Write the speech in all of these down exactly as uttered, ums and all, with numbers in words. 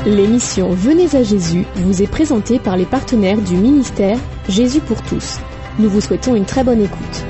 L'émission Venez à Jésus vous est présentée par les partenaires du ministère Jésus pour tous. Nous vous souhaitons une très bonne écoute.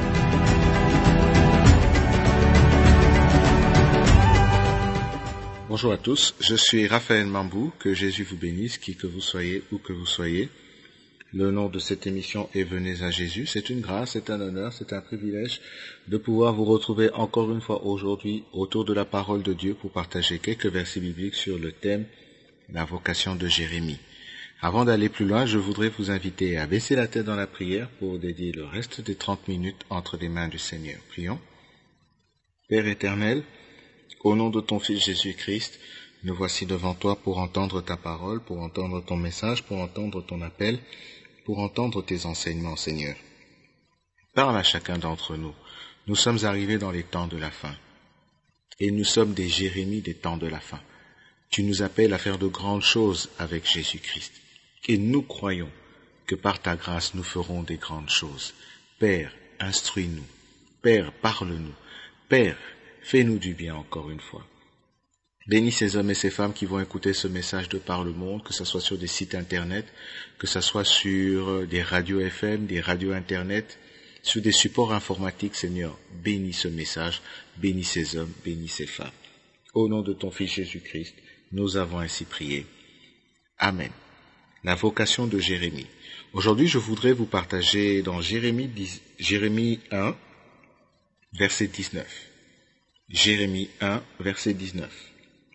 Bonjour à tous, je suis Raphaël Mambou, que Jésus vous bénisse, qui que vous soyez, où que vous soyez. Le nom de cette émission est Venez à Jésus. C'est une grâce, c'est un honneur, c'est un privilège de pouvoir vous retrouver encore une fois aujourd'hui autour de la parole de Dieu pour partager quelques versets bibliques sur le thème la vocation de Jérémie. Avant d'aller plus loin, je voudrais vous inviter à baisser la tête dans la prière pour dédier le reste des trente minutes entre les mains du Seigneur. Prions. Père éternel, au nom de ton Fils Jésus-Christ, nous voici devant toi pour entendre ta parole, pour entendre ton message, pour entendre ton appel, pour entendre tes enseignements, Seigneur. Parle à chacun d'entre nous. Nous sommes arrivés dans les temps de la fin. Et nous sommes des Jérémies des temps de la fin. Tu nous appelles à faire de grandes choses avec Jésus-Christ. Et nous croyons que par ta grâce, nous ferons des grandes choses. Père, instruis-nous. Père, parle-nous. Père, fais-nous du bien encore une fois. Bénis ces hommes et ces femmes qui vont écouter ce message de par le monde, que ce soit sur des sites internet, que ce soit sur des radios F M, des radios internet, sur des supports informatiques, Seigneur. Bénis ce message, bénis ces hommes, bénis ces femmes. Au nom de ton Fils Jésus-Christ, nous avons ainsi prié. Amen. La vocation de Jérémie. Aujourd'hui, je voudrais vous partager dans Jérémie, Jérémie un, verset dix-neuf. Jérémie un, verset dix-neuf.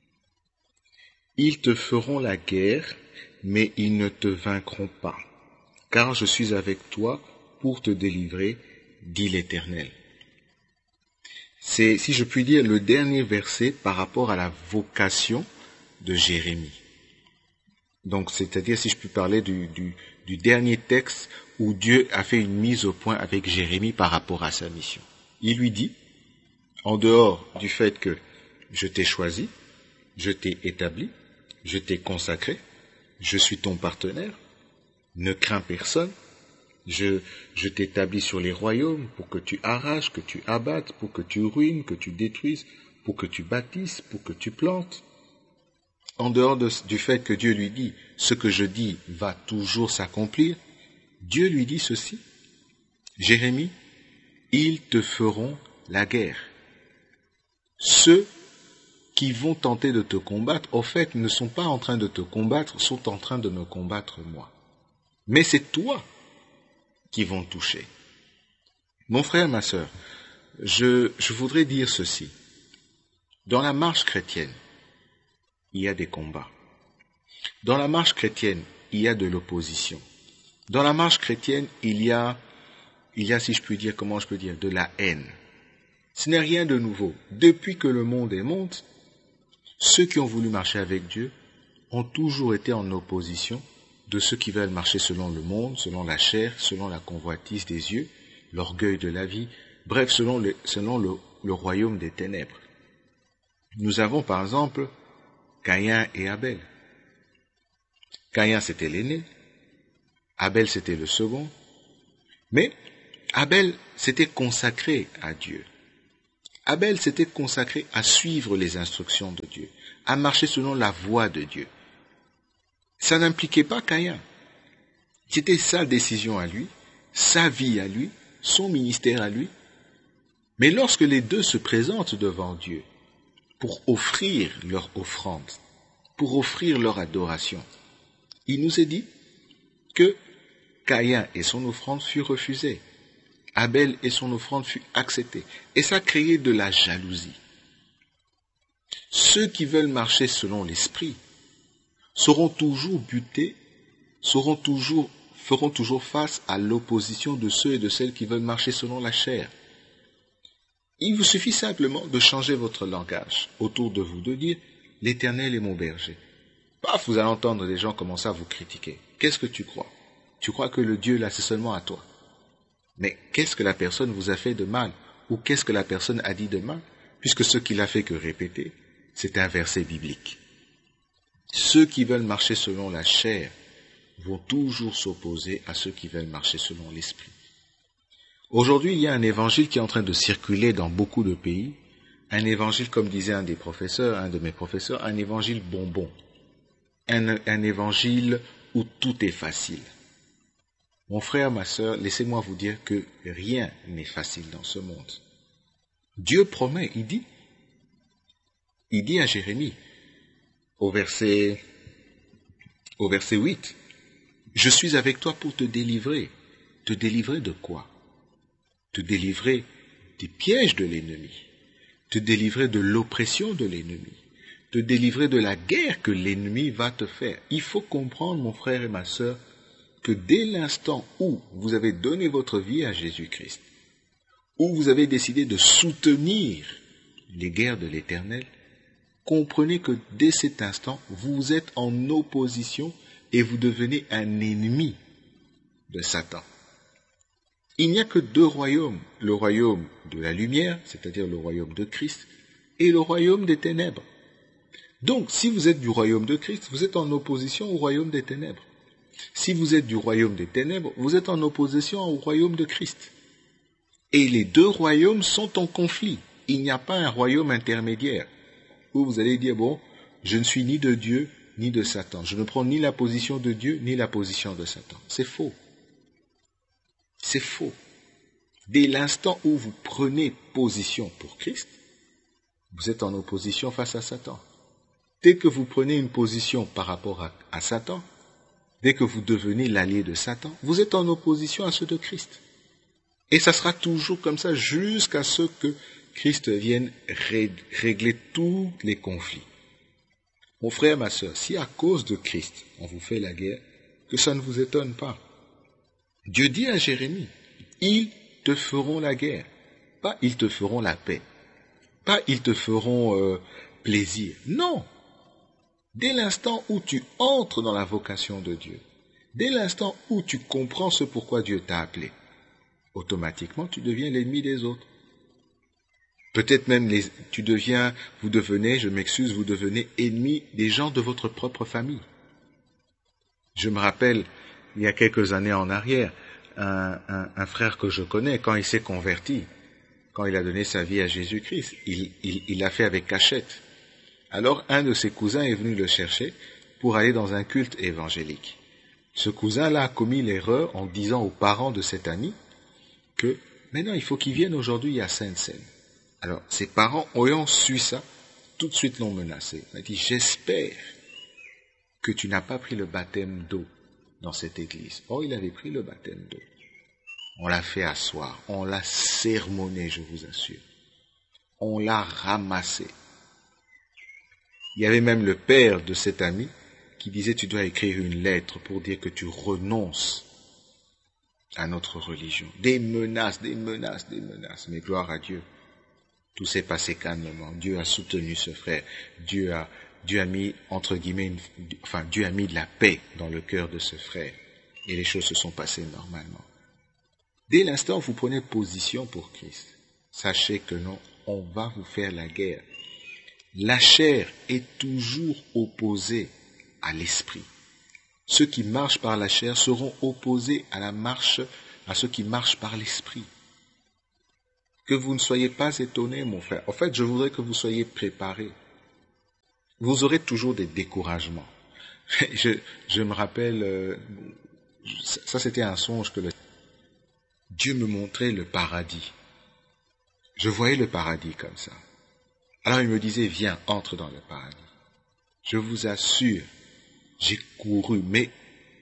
Ils te feront la guerre, mais ils ne te vaincront pas, car je suis avec toi pour te délivrer, dit l'Éternel. C'est, si je puis dire, le dernier verset par rapport à la vocation de Jérémie. Donc, c'est-à-dire, si je puis parler du, du, du dernier texte où Dieu a fait une mise au point avec Jérémie par rapport à sa mission. Il lui dit, en dehors du fait que je t'ai choisi, je t'ai établi, je t'ai consacré, je suis ton partenaire, ne crains personne, je, je t'établis sur les royaumes pour que tu arraches, que tu abattes, pour que tu ruines, que tu détruises, pour que tu bâtisses, pour que tu plantes. En dehors de, du fait que Dieu lui dit, ce que je dis va toujours s'accomplir, Dieu lui dit ceci, Jérémie, ils te feront la guerre. Ceux qui vont tenter de te combattre, au fait, ne sont pas en train de te combattre, sont en train de me combattre moi. Mais c'est toi qui vont toucher. Mon frère, ma sœur, je, je voudrais dire ceci. Dans la marche chrétienne, il y a des combats. Dans la marche chrétienne, il y a de l'opposition. Dans la marche chrétienne, il y a, il y a, si je puis dire, comment je peux dire, de la haine. Ce n'est rien de nouveau. Depuis que le monde est monde, ceux qui ont voulu marcher avec Dieu ont toujours été en opposition de ceux qui veulent marcher selon le monde, selon la chair, selon la convoitise des yeux, l'orgueil de la vie, bref, selon le, selon le, le royaume des ténèbres. Nous avons par exemple Caïn et Abel. Caïn c'était l'aîné, Abel c'était le second, mais Abel s'était consacré à Dieu. Abel s'était consacré à suivre les instructions de Dieu, à marcher selon la voie de Dieu. Ça n'impliquait pas Caïn. C'était sa décision à lui, sa vie à lui, son ministère à lui. Mais lorsque les deux se présentent devant Dieu pour offrir leur offrande, pour offrir leur adoration, il nous est dit que Caïn et son offrande furent refusés. Abel et son offrande fut acceptée. Et ça a créé de la jalousie. Ceux qui veulent marcher selon l'esprit seront toujours butés, seront toujours, feront toujours face à l'opposition de ceux et de celles qui veulent marcher selon la chair. Il vous suffit simplement de changer votre langage autour de vous, de dire « l'Éternel est mon berger ». Paf, vous allez entendre des gens commencer à vous critiquer. Qu'est-ce que tu crois? Tu crois que le Dieu là, c'est seulement à toi? Mais qu'est-ce que la personne vous a fait de mal? Ou qu'est-ce que la personne a dit de mal? Puisque ce qu'il a fait que répéter, c'est un verset biblique. Ceux qui veulent marcher selon la chair vont toujours s'opposer à ceux qui veulent marcher selon l'esprit. Aujourd'hui, il y a un évangile qui est en train de circuler dans beaucoup de pays, un évangile, comme disait un des professeurs, un de mes professeurs, un évangile bonbon. un, un évangile où tout est facile. Mon frère, ma sœur, laissez-moi vous dire que rien n'est facile dans ce monde. Dieu promet, il dit, il dit à Jérémie, au verset, au verset huit, « Je suis avec toi pour te délivrer. » Te délivrer de quoi? Te délivrer des pièges de l'ennemi, te délivrer de l'oppression de l'ennemi, te délivrer de la guerre que l'ennemi va te faire. Il faut comprendre, mon frère et ma sœur, que dès l'instant où vous avez donné votre vie à Jésus-Christ, où vous avez décidé de soutenir les guerres de l'Éternel, comprenez que dès cet instant, vous êtes en opposition et vous devenez un ennemi de Satan. Il n'y a que deux royaumes, le royaume de la lumière, c'est-à-dire le royaume de Christ, et le royaume des ténèbres. Donc, si vous êtes du royaume de Christ, vous êtes en opposition au royaume des ténèbres. Si vous êtes du royaume des ténèbres, vous êtes en opposition au royaume de Christ. Et les deux royaumes sont en conflit. Il n'y a pas un royaume intermédiaire où vous allez dire, bon, je ne suis ni de Dieu ni de Satan. Je ne prends ni la position de Dieu ni la position de Satan. C'est faux. C'est faux. Dès l'instant où vous prenez position pour Christ, vous êtes en opposition face à Satan. Dès que vous prenez une position par rapport à, à Satan, dès que vous devenez l'allié de Satan, vous êtes en opposition à ceux de Christ. Et ça sera toujours comme ça jusqu'à ce que Christ vienne régler tous les conflits. Mon frère, ma sœur, si à cause de Christ on vous fait la guerre, que ça ne vous étonne pas. Dieu dit à Jérémie, ils te feront la guerre, pas ils te feront la paix, pas ils te feront euh, plaisir. Non. Dès l'instant où tu entres dans la vocation de Dieu, dès l'instant où tu comprends ce pourquoi Dieu t'a appelé, automatiquement tu deviens l'ennemi des autres. Peut-être même les, tu deviens, vous devenez, je m'excuse, vous devenez ennemi des gens de votre propre famille. Je me rappelle, il y a quelques années en arrière, un, un, un frère que je connais, quand il s'est converti, quand il a donné sa vie à Jésus-Christ, il, il, il l'a fait avec cachette. Alors un de ses cousins est venu le chercher pour aller dans un culte évangélique. Ce cousin-là a commis l'erreur en disant aux parents de cet ami que maintenant il faut qu'il vienne aujourd'hui à Sainte-Seine. Alors ses parents, ayant su ça, tout de suite l'ont menacé. Il a dit, j'espère que tu n'as pas pris le baptême d'eau dans cette église. Or, il avait pris le baptême d'eau. On l'a fait asseoir, on l'a sermonné, je vous assure. On l'a ramassé. Il y avait même le père de cet ami qui disait, tu dois écrire une lettre pour dire que tu renonces à notre religion. Des menaces, des menaces, des menaces. Mais gloire à Dieu. Tout s'est passé calmement. Dieu a soutenu ce frère. Dieu a, Dieu a mis, entre guillemets, une, enfin, Dieu a mis de la paix dans le cœur de ce frère. Et les choses se sont passées normalement. Dès l'instant où vous prenez position pour Christ, sachez que non, on va vous faire la guerre. La chair est toujours opposée à l'esprit. Ceux qui marchent par la chair seront opposés à la marche, à ceux qui marchent par l'esprit. Que vous ne soyez pas étonnés, mon frère. En fait, je voudrais que vous soyez préparés. Vous aurez toujours des découragements. Je, je me rappelle, euh, ça c'était un songe que le, Dieu me montrait le paradis. Je voyais le paradis comme ça. Alors il me disait, viens, entre dans le paradis. Je vous assure, j'ai couru, mais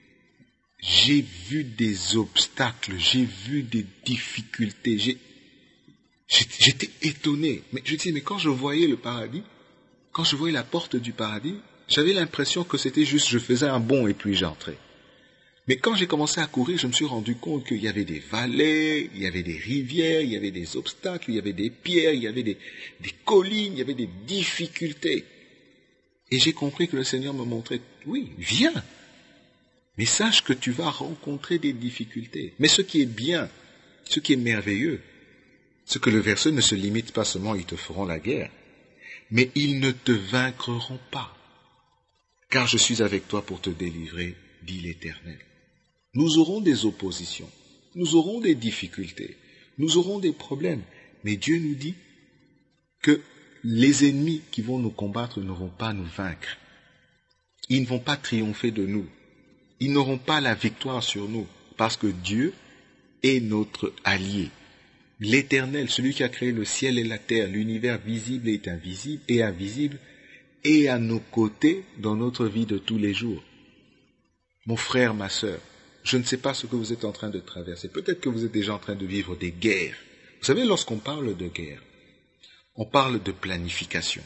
j'ai vu des obstacles, j'ai vu des difficultés, j'ai, j'étais étonné. Mais je dis, mais quand je voyais le paradis, quand je voyais la porte du paradis, j'avais l'impression que c'était juste, je faisais un bond et puis j'entrais. Mais quand j'ai commencé à courir, je me suis rendu compte qu'il y avait des vallées, il y avait des rivières, il y avait des obstacles, il y avait des pierres, il y avait des, des collines, il y avait des difficultés. Et j'ai compris que le Seigneur me montrait, oui, viens, mais sache que tu vas rencontrer des difficultés. Mais ce qui est bien, ce qui est merveilleux, c'est que le verset ne se limite pas seulement, ils te feront la guerre, mais ils ne te vaincront pas, car je suis avec toi pour te délivrer, dit l'Éternel. Nous aurons des oppositions, nous aurons des difficultés, nous aurons des problèmes, mais Dieu nous dit que les ennemis qui vont nous combattre ne vont pas nous vaincre. Ils ne vont pas triompher de nous. Ils n'auront pas la victoire sur nous, parce que Dieu est notre allié. L'Éternel, celui qui a créé le ciel et la terre, l'univers visible et invisible, et invisible, est à nos côtés dans notre vie de tous les jours. Mon frère, ma sœur, je ne sais pas ce que vous êtes en train de traverser. Peut-être que vous êtes déjà en train de vivre des guerres. Vous savez, lorsqu'on parle de guerre, on parle de planification.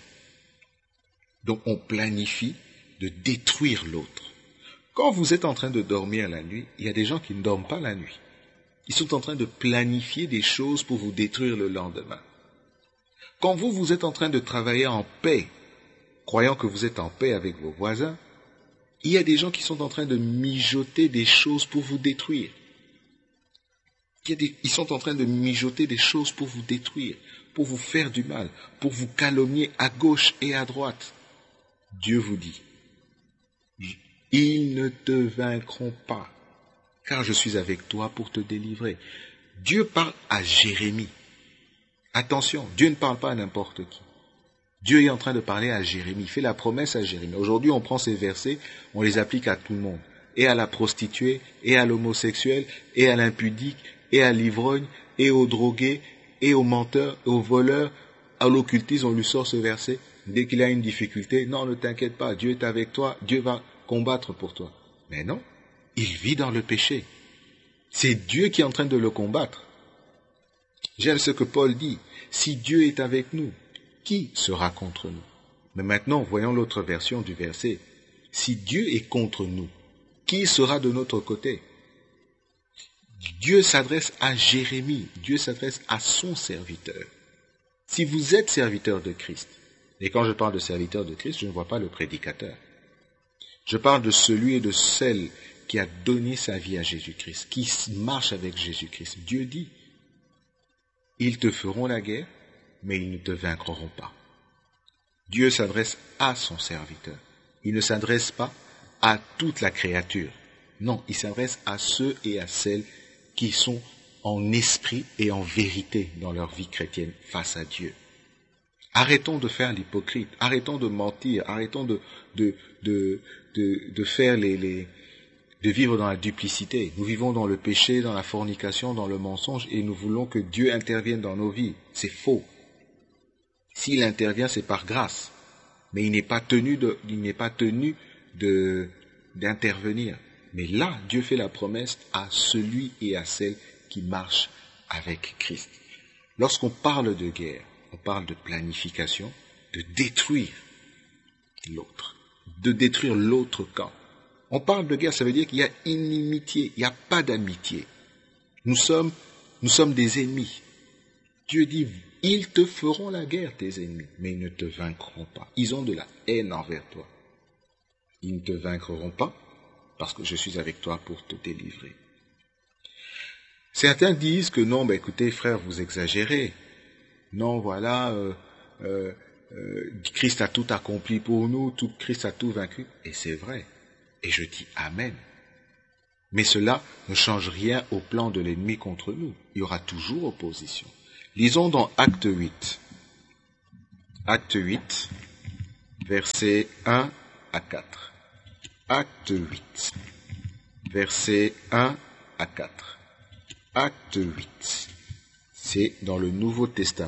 Donc on planifie de détruire l'autre. Quand vous êtes en train de dormir la nuit, il y a des gens qui ne dorment pas la nuit. Ils sont en train de planifier des choses pour vous détruire le lendemain. Quand vous, vous êtes en train de travailler en paix, croyant que vous êtes en paix avec vos voisins, il y a des gens qui sont en train de mijoter des choses pour vous détruire. Il y a des, ils sont en train de mijoter des choses pour vous détruire, pour vous faire du mal, pour vous calomnier à gauche et à droite. Dieu vous dit, ils ne te vaincront pas, car je suis avec toi pour te délivrer. Dieu parle à Jérémie. Attention, Dieu ne parle pas à n'importe qui. Dieu est en train de parler à Jérémie, il fait la promesse à Jérémie. Aujourd'hui, on prend ces versets, on les applique à tout le monde. Et à la prostituée, et à l'homosexuel, et à l'impudique, et à l'ivrogne, et au drogué, et au menteur, et au voleur. À l'occultisme, on lui sort ce verset. Dès qu'il a une difficulté, non, ne t'inquiète pas, Dieu est avec toi, Dieu va combattre pour toi. Mais non, il vit dans le péché. C'est Dieu qui est en train de le combattre. J'aime ce que Paul dit. Si Dieu est avec nous, qui sera contre nous? Mais maintenant, voyons l'autre version du verset. Si Dieu est contre nous, qui sera de notre côté? Dieu s'adresse à Jérémie, Dieu s'adresse à son serviteur. Si vous êtes serviteur de Christ, et quand je parle de serviteur de Christ, je ne vois pas le prédicateur. Je parle de celui et de celle qui a donné sa vie à Jésus-Christ, qui marche avec Jésus-Christ. Dieu dit, ils te feront la guerre, mais ils ne te vaincront pas. Dieu s'adresse à son serviteur. Il ne s'adresse pas à toute la créature. Non, il s'adresse à ceux et à celles qui sont en esprit et en vérité dans leur vie chrétienne face à Dieu. Arrêtons de faire l'hypocrite, arrêtons de mentir, arrêtons de, de, de, de, de faire les, les, de vivre dans la duplicité. Nous vivons dans le péché, dans la fornication, dans le mensonge, et nous voulons que Dieu intervienne dans nos vies. C'est faux. S'il intervient, c'est par grâce. Mais il n'est pas tenu de, il n'est pas tenu de, d'intervenir. Mais là, Dieu fait la promesse à celui et à celle qui marchent avec Christ. Lorsqu'on parle de guerre, on parle de planification, de détruire l'autre, de détruire l'autre camp. On parle de guerre, ça veut dire qu'il y a inimitié, il n'y a pas d'amitié. Nous sommes, nous sommes des ennemis. Dieu dit, ils te feront la guerre, tes ennemis, mais ils ne te vaincront pas. Ils ont de la haine envers toi. Ils ne te vaincront pas parce que je suis avec toi pour te délivrer. Certains disent que non, ben écoutez frère, vous exagérez. Non, voilà, euh, euh, euh, Christ a tout accompli pour nous, tout, Christ a tout vaincu. Et c'est vrai. Et je dis Amen. Mais cela ne change rien au plan de l'ennemi contre nous. Il y aura toujours opposition. Lisons dans Acte huit. Acte huit, versets un à quatre. Acte huit, versets un à quatre. Acte huit. C'est dans le Nouveau Testament.